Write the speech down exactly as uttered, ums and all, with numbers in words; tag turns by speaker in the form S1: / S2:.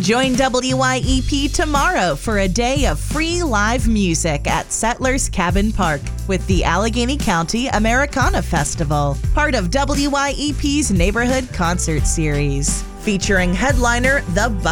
S1: Join W Y E P tomorrow for a day of free live music at Settlers Cabin Park with the Allegheny County Americana Festival, part of W Y E P's Neighborhood Concert Series. Featuring headliner The